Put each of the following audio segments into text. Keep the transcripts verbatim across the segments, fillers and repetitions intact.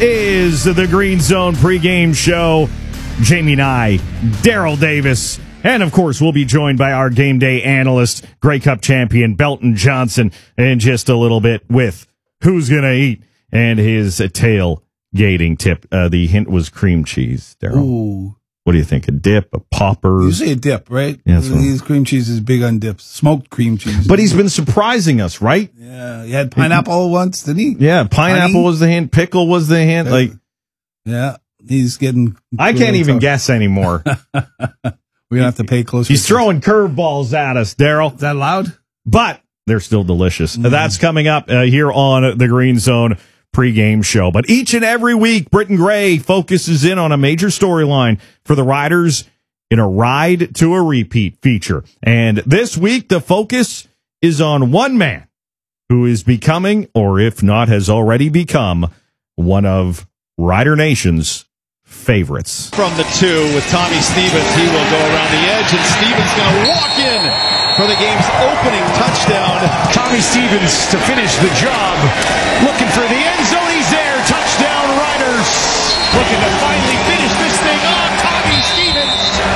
is the Green Zone pregame show. Jamie Nye, Daryl Davis, and of course we'll be joined by our game day analyst, Grey Cup champion Belton Johnson, in just a little bit with Who's Gonna Eat and his tailgating tip. Uh, the hint was cream cheese, Daryl. Ooh. What do you think? A dip, a popper? You say a dip, right? Yeah, that's what- His cream cheese is big on dips. Smoked cream cheese. But he's been surprising us, right? Yeah, he had pineapple once, didn't he? Yeah, pineapple Honey? was the hint, pickle was the hint. Uh, Like, Yeah, he's getting... I can't even tough. guess anymore. We're going to have to pay close He's attention. throwing curveballs at us, Daryl. Is that loud? But they're still delicious. Mm. That's coming up uh, here on the Green Zone pregame show. But each and every week, Britton Gray focuses in on a major storyline for the Riders in a Ride to a Repeat feature. And this week, the focus is on one man who is becoming, or if not, has already become, one of Rider Nation's favorites. From the two with Tommy Stevens, he will go around the edge, and Stevens going to walk in for the game's opening touchdown. Tommy Stevens to finish the job. Looking for the end zone. He's there. Touchdown, Riders. Looking to finally finish this thing on Tommy Stevens.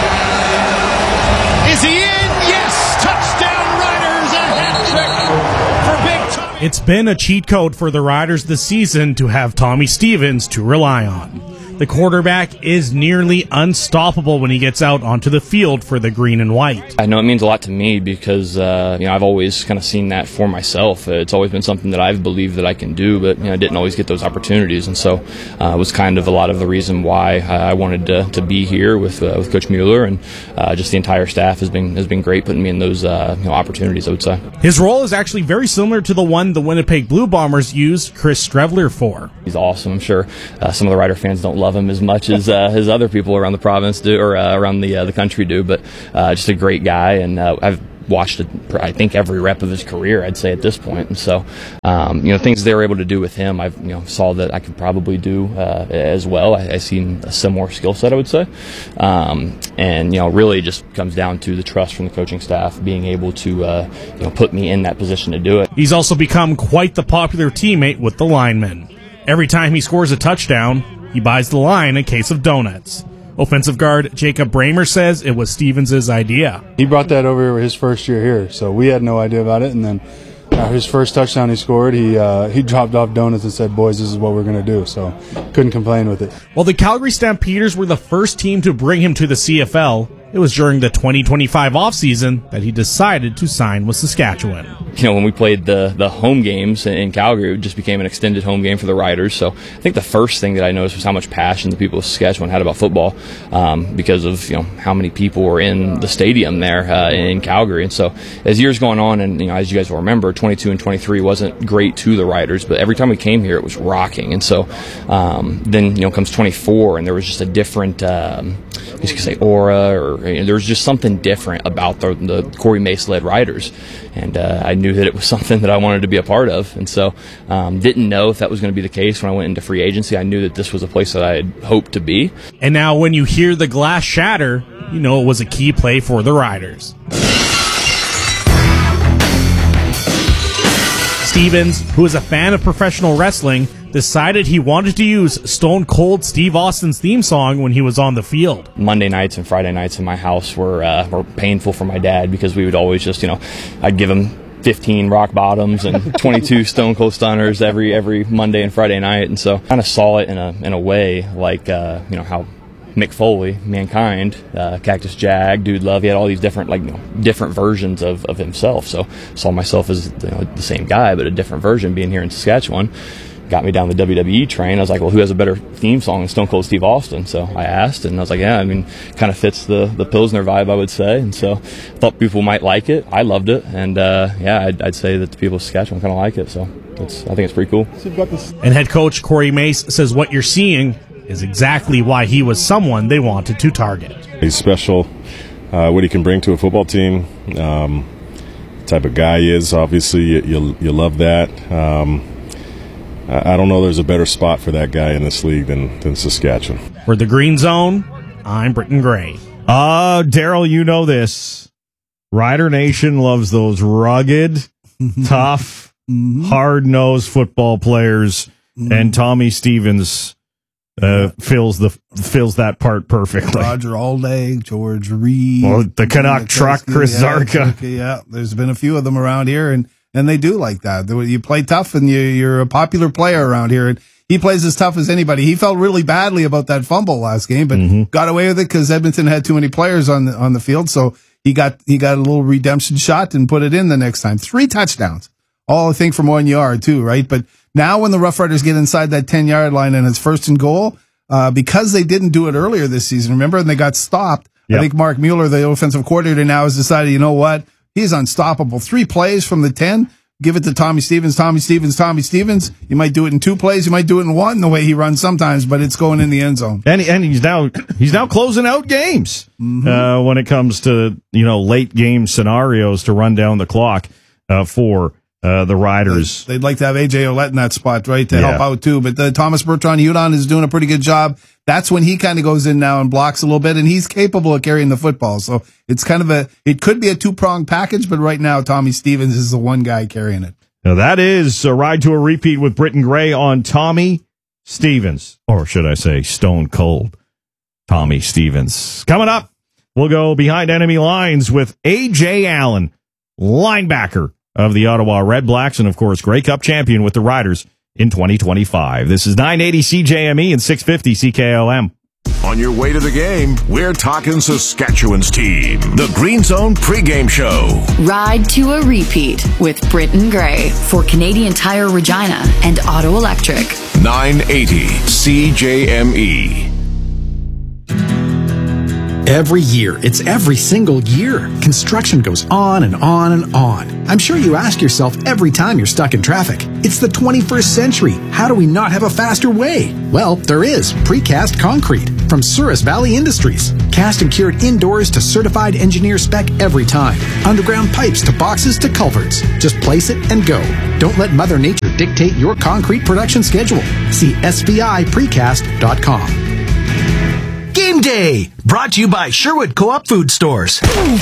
Is he in? Yes. Touchdown, Riders. A hat trick for Big Tommy. It's been a cheat code for the Riders this season to have Tommy Stevens to rely on. The quarterback is nearly unstoppable when he gets out onto the field for the green and white. I know it means a lot to me because uh, you know I've always kind of seen that for myself. It's always been something that I've believed that I can do, but you know I didn't always get those opportunities, and so uh, it was kind of a lot of the reason why I wanted to, to be here with uh, with Coach Mueller, and uh, just the entire staff has been has been great putting me in those uh, you know, opportunities, I would say. His role is actually very similar to the one the Winnipeg Blue Bombers used Chris Strevler for. He's awesome. I'm sure uh, some of the Rider fans don't love him as much as uh, as other people around the province do, or uh, around the uh, the country do, but uh, just a great guy, and uh, I've watched it, I think every rep of his career, I'd say at this point, and so um, you know things they were able to do with him, I you know saw that I could probably do uh, as well. I, I seen a similar skill set, I would say, um, and you know really just comes down to the trust from the coaching staff being able to uh, you know put me in that position to do it. He's also become quite the popular teammate with the linemen. Every time he scores a touchdown, he buys the line a case of donuts. Offensive guard Jacob Bramer says it was Stevens' idea. He brought that over his first year here, so we had no idea about it. And then uh, his first touchdown he scored, he uh, he dropped off donuts and said, "Boys, this is what we're going to do." So couldn't complain with it. While the Calgary Stampeders were the first team to bring him to the C F L, it was during the twenty twenty-five offseason that he decided to sign with Saskatchewan. You know, when we played the the home games in Calgary, it just became an extended home game for the Riders. So I think the first thing that I noticed was how much passion the people of Saskatchewan had about football, um, because of you know how many people were in the stadium there uh, in Calgary. And so as years going on, and you know as you guys will remember, twenty-two and twenty-three wasn't great to the Riders, but every time we came here, it was rocking. And so um, then you know comes twenty-four, and there was just a different, um, you could say, aura, or you know, there was just something different about the, the Corey Mace led Riders, and uh, I knew that it was something that I wanted to be a part of, and so um, didn't know if that was going to be the case when I went into free agency. I knew that this was a place that I had hoped to be. And now when you hear the glass shatter, you know it was a key play for the Riders. Stevens, who is a fan of professional wrestling, decided he wanted to use Stone Cold Steve Austin's theme song when he was on the field. Monday nights and Friday nights in my house were uh, were painful for my dad because we would always just, you know, I'd give him fifteen rock bottoms and twenty-two Stone Cold Stunners every every Monday and Friday night, and so kind of saw it in a in a way like uh, you know how Mick Foley, Mankind, uh, Cactus Jack, Dude Love, he had all these different like you know, different versions of, of himself. So saw myself as you know, the same guy, but a different version being here in Saskatchewan. Got me down the W W E train. I was like, well, who has a better theme song than Stone Cold Steve Austin? So I asked, and I was like, yeah, I mean, kind of fits the, the Pilsner vibe, I would say. And so thought people might like it. I loved it. And uh, yeah, I'd, I'd say that the people of Saskatchewan kind of like it. So it's, I think it's pretty cool. And head coach Corey Mace says what you're seeing is exactly why he was someone they wanted to target. He's special, uh, what he can bring to a football team, um, the type of guy he is. Obviously, you, you, you love that. Um, I don't know there's a better spot for that guy in this league than, than Saskatchewan. For the Green Zone, I'm Britton Gray. Uh, Daryl, you know this. Rider Nation loves those rugged, tough, hard-nosed football players. and Tommy Stevens uh, fills the fills that part perfectly. Roger Aldag, George Reed. Well, the Canuck truck, Chris yeah, Zarka. Yeah, there's been a few of them around here, and, and they do like that. You play tough, and you, you're a popular player around here. And he plays as tough as anybody. He felt really badly about that fumble last game, but mm-hmm. got away with it because Edmonton had too many players on the, on the field. So he got he got a little redemption shot and put it in the next time. Three touchdowns, all I think from one yard too, right? But now when the Rough Riders get inside that ten-yard line and it's first and goal, uh, because they didn't do it earlier this season, remember, and they got stopped, yep. I think Mark Mueller, the offensive coordinator, now has decided, you know what, he's unstoppable. Three plays from the ten, give it to Tommy Stevens, Tommy Stevens, Tommy Stevens. You might do it in two plays, you might do it in one, the way he runs sometimes, but it's going in the end zone. And, and he's now he's now closing out games mm-hmm. uh, when it comes to, you know, late game scenarios to run down the clock uh, for Uh, the Riders. They'd like to have A J Ouellette in that spot, right, to yeah. help out too. But uh, Thomas Bertrand-Hudon is doing a pretty good job. That's when he kind of goes in now and blocks a little bit, and he's capable of carrying the football. So it's kind of a, it could be a two-pronged package, but right now Tommy Stevens is the one guy carrying it. Now that is a ride to a repeat with Britton Gray on Tommy Stevens, or should I say Stone Cold Tommy Stevens. Coming up, we'll go behind enemy lines with A J Allen, linebacker of the Ottawa Red Blacks, and of course, Grey Cup champion with the Riders in twenty twenty-five. This is nine eighty C J M E and six fifty C K O M. On your way to the game, we're talking Saskatchewan's team. The Green Zone pregame show. Ride to a repeat with Britton Gray for Canadian Tire Regina and Auto Electric. nine eighty C J M E. Every year, it's every single year. Construction goes on and on and on. I'm sure you ask yourself every time you're stuck in traffic, it's the twenty-first century. How do we not have a faster way? Well, there is precast concrete from Souris Valley Industries. Cast and cured indoors to certified engineer spec every time. Underground pipes to boxes to culverts. Just place it and go. Don't let Mother Nature dictate your concrete production schedule. See S V I precast dot com. Game Day, brought to you by Sherwood Co-op Food Stores.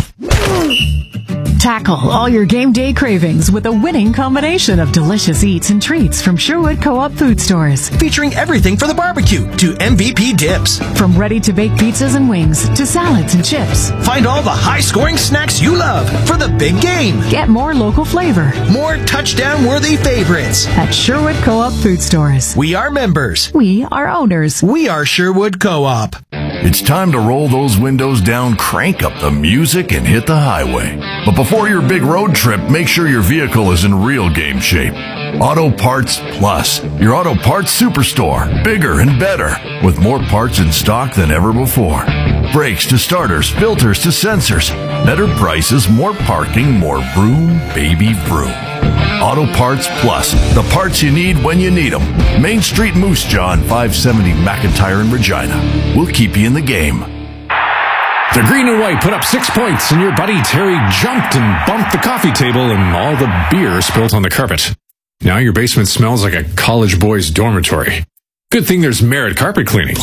Tackle all your game day cravings with a winning combination of delicious eats and treats from Sherwood Co-op Food Stores. Featuring everything for the barbecue to M V P dips. From ready-to-bake pizzas and wings to salads and chips. Find all the high-scoring snacks you love for the big game. Get more local flavor. More touchdown-worthy favorites. At Sherwood Co-op Food Stores. We are members. We are owners. We are Sherwood Co-op. It's time to roll those windows down, crank up the music, and hit the highway. But before your big road trip, make sure your vehicle is in real game shape. Auto Parts Plus, your auto parts superstore. Bigger and better, with more parts in stock than ever before. Brakes to starters, filters to sensors. Better prices, more parking, more vroom, baby vroom. Auto Parts Plus, the parts you need when you need them. Main Street Moose Jaw, five seventy McIntyre in Regina. We'll keep you in the game. The green and white put up six points, and your buddy Terry jumped and bumped the coffee table, and all the beer spilled on the carpet. Now your basement smells like a college boy's dormitory. Good thing there's Merit Carpet Cleaning.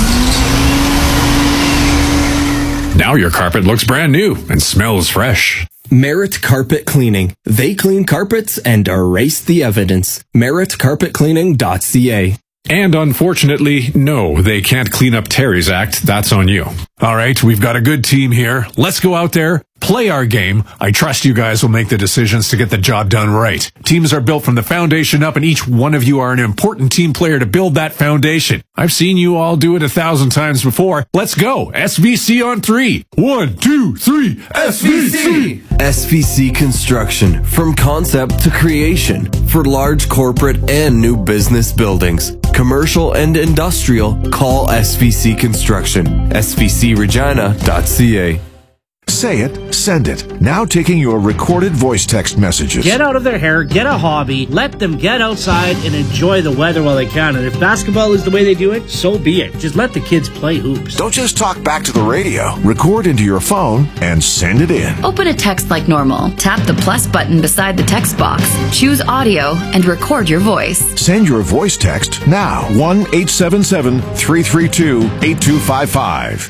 Now your carpet looks brand new and smells fresh. Merit Carpet Cleaning. They clean carpets and erase the evidence. merit carpet cleaning dot c a. And unfortunately, no, they can't clean up Terry's act. That's on you. All right, we've got a good team here. Let's go out there, play our game. I trust you guys will make the decisions to get the job done right. Teams are built from the foundation up, and each one of you are an important team player to build that foundation. I've seen you all do it a thousand times before. Let's go. S V C on three. One, two, three. S V C. S V C Construction. From concept to creation. For large corporate and new business buildings. Commercial and industrial, call S V C Construction. S V C regina dot c a. Say it, send it. Now taking your recorded voice text messages. Get out of their hair, get a hobby, let them get outside and enjoy the weather while they can. And if basketball is the way they do it, so be it. Just let the kids play hoops. Don't just talk back to the radio. Record into your phone and send it in. Open a text like normal. Tap the plus button beside the text box. Choose audio and record your voice. Send your voice text now. one eight seven seven, three three two, eight two five five.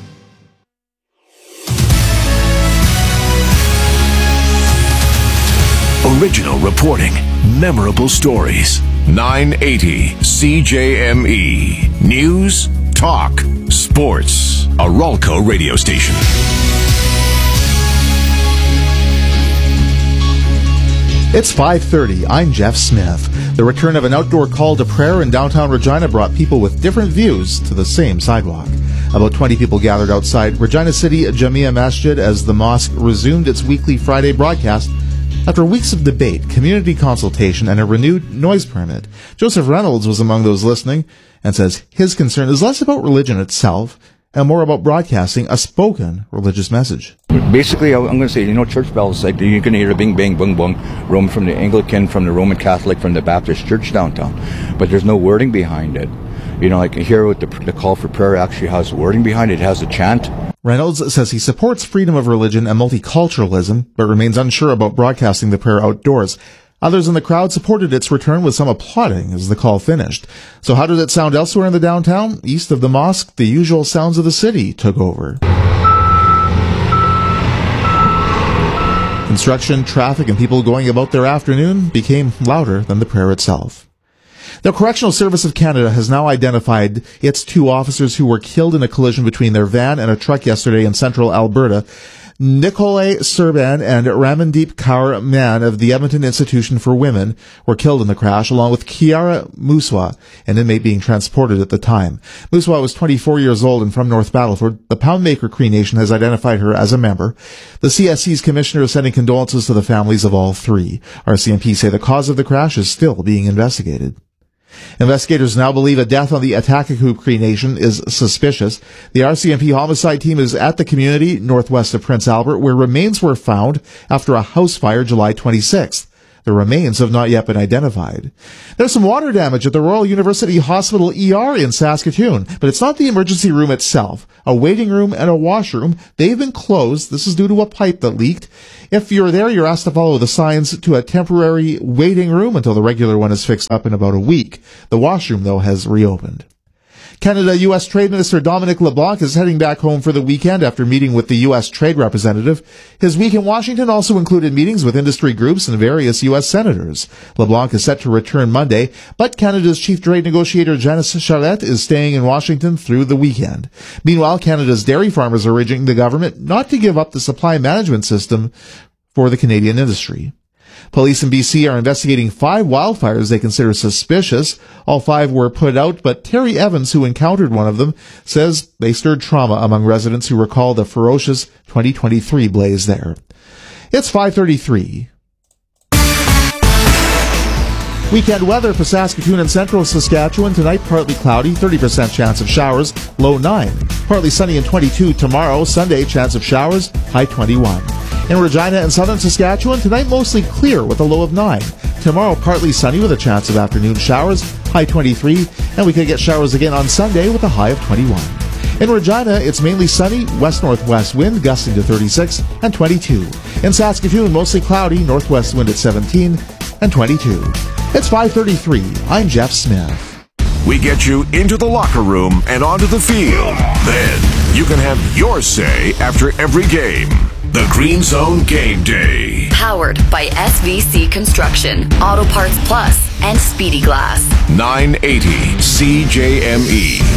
Original reporting, memorable stories. nine eighty C J M E. News, talk, sports. A Ralco radio station. It's five thirty. I'm Jeff Smith. The return of an outdoor call to prayer in downtown Regina brought people with different views to the same sidewalk. About twenty people gathered outside Regina City Jamia Masjid as the mosque resumed its weekly Friday broadcast after weeks of debate, community consultation, and a renewed noise permit. Joseph Reynolds was among those listening and says his concern is less about religion itself and more about broadcasting a spoken religious message. Basically, I'm going to say, you know, church bells, like you can hear a bing, bang, boom, boom, roam from the Anglican, from the Roman Catholic, from the Baptist church downtown. But there's no wording behind it. You know, like here with the, the call for prayer actually has wording behind it. It has a chant. Reynolds says he supports freedom of religion and multiculturalism, but remains unsure about broadcasting the prayer outdoors. Others in the crowd supported its return with some applauding as the call finished. So how did it sound elsewhere in the downtown? East of the mosque, the usual sounds of the city took over. Construction, traffic, and people going about their afternoon became louder than the prayer itself. The Correctional Service of Canada has now identified its two officers who were killed in a collision between their van and a truck yesterday in central Alberta. Nikolay Serban and Ramandeep Kaur Mann of the Edmonton Institution for Women were killed in the crash, along with Kiara Muswa, an inmate being transported at the time. Muswa was twenty-four years old and from North Battleford. The Poundmaker Cree Nation has identified her as a member. The C S C's commissioner is sending condolences to the families of all three. R C M P say the cause of the crash is still being investigated. Investigators now believe a death on the Atakaku Cree Nation is suspicious. The R C M P homicide team is at the community northwest of Prince Albert, where remains were found after a house fire July twenty-sixth. The remains have not yet been identified. There's some water damage at the Royal University Hospital E R in Saskatoon, but it's not the emergency room itself. A waiting room and a washroom, they've been closed. This is due to a pipe that leaked. If you're there, you're asked to follow the signs to a temporary waiting room until the regular one is fixed up in about a week. The washroom, though, has reopened. Canada-U S Trade Minister Dominic LeBlanc is heading back home for the weekend after meeting with the U S Trade Representative. His week in Washington also included meetings with industry groups and various U S senators. LeBlanc is set to return Monday, but Canada's chief trade negotiator Janice Charette is staying in Washington through the weekend. Meanwhile, Canada's dairy farmers are urging the government not to give up the supply management system for the Canadian industry. Police in B C are investigating five wildfires they consider suspicious. All five were put out, but Terry Evans, who encountered one of them, says they stirred trauma among residents who recall the ferocious twenty twenty-three blaze there. It's five thirty-three. Weekend weather for Saskatoon and central Saskatchewan. Tonight, partly cloudy, thirty percent chance of showers, low nine. Partly sunny and twenty-two tomorrow. Sunday, chance of showers, high twenty-one. In Regina and southern Saskatchewan, tonight mostly clear with a low of nine. Tomorrow, partly sunny with a chance of afternoon showers, high twenty-three. And we could get showers again on Sunday with a high of twenty-one. In Regina, it's mainly sunny, west-northwest wind gusting to thirty-six and twenty-two. In Saskatoon, mostly cloudy, northwest wind at seventeen and twenty-two. It's five thirty-three. I'm Jeff Smith. We get you into the locker room and onto the field. Then you can have your say after every game. The Green Zone Game Day. Powered by S V C Construction, Auto Parts Plus, and Speedy Glass. nine eighty C J M E.